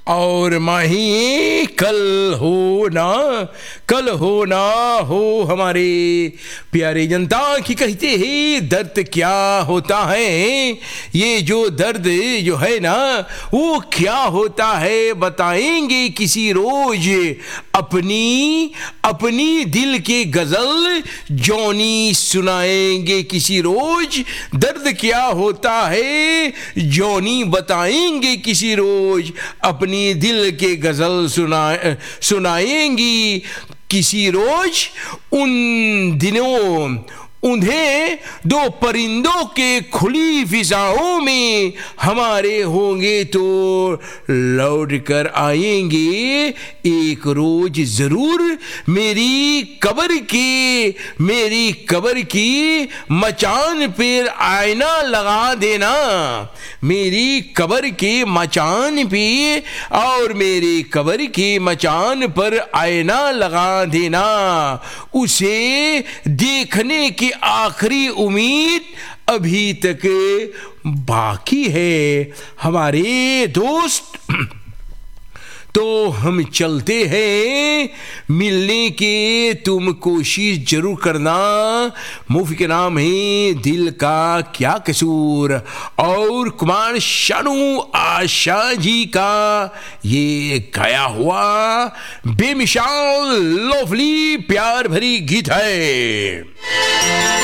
और माही कल हो ना हो हमारे प्यारे जनता की कहते हैं दर्द क्या होता है, ये जो दर्द जो है ना वो क्या होता है बताएंगे किसी रोज, अपनी दिल के गजल जौनी सुनाएंगे किसी रोज। दर्द क्या होता है जौनी बताएंगे किसी रोज, अपनी दिल के गजल सुनाएंगी किसी रोज। उन दिनों उन्हें दो परिंदों के खुली फिजाओं में हमारे होंगे तो लौट कर आएंगे एक रोज जरूर। मेरी कब्र की मचान पर आईना लगा देना, मेरी कब्र के मचान पे और मेरी कब्र के मचान पर आईना लगा देना। उसे देखने की आखिरी उम्मीद अभी तक बाकी है हमारे दोस्त। तो हम चलते हैं मिलने के, तुम कोशिश जरूर करना। मूवी के नाम है दिल का क्या कसूर और कुमार शानू आशा जी का ये गाया हुआ बेमिसाल लवली प्यार भरी गीत है।